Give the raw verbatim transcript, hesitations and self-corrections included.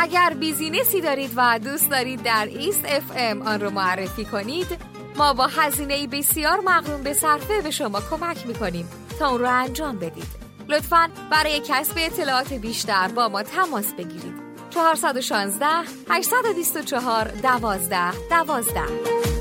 اگر بیزینسی دارید و دوست دارید در ایست اف ام آن رو معرفی کنید، ما با هزینه‌ای بسیار مقرون به صرفه به شما کمک می‌کنیم تا اون رو انجام بدید. لطفاً برای کسب اطلاعات بیشتر با ما تماس بگیرید. چهار یک شش هشت دو چهار دوازده دوازده